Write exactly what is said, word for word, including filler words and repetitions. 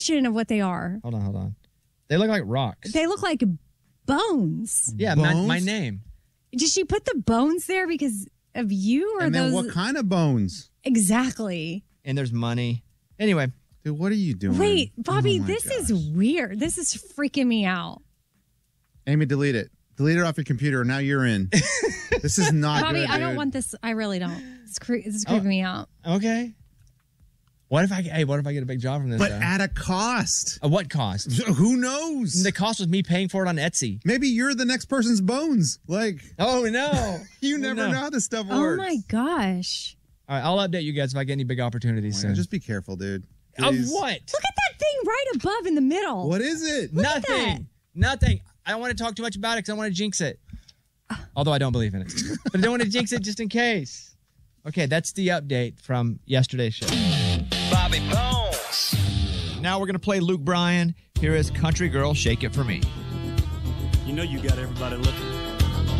of what they are. Hold on, hold on. They look like rocks. They look like bones. Yeah, my, my name. Did she put the bones there because of you or and then those? what kind of bones? Exactly. And there's money. Anyway. Dude, what are you doing? Wait, Bobby, Oh my this gosh. is weird. This is freaking me out. Amy, delete it. Delete it off your computer. Now you're in. This is not Bobby, good, I don't dude. want this. I really don't. It's cre- this is creeping Oh. me out. Okay. What if I hey, what if I get a big job from this? But though? at a cost. At what cost? Who knows? The cost was me paying for it on Etsy. Maybe you're the next person's bones. Like, oh no. You never No. know how this stuff Oh works. my gosh. All right, I'll update you guys if I get any big opportunities Oh my soon. God, just be careful, dude. Of Please. what? Look at that thing right above in the middle. What is it? Look at that. Nothing. Nothing. I don't want to talk too much about it because I want to jinx it. Although I don't believe in it. But I don't want to jinx it just in case. Okay, that's the update from yesterday's show. Bobby Bones. Now we're going to play Luke Bryan. Here is Country Girl, Shake It For Me. You know you got everybody looking.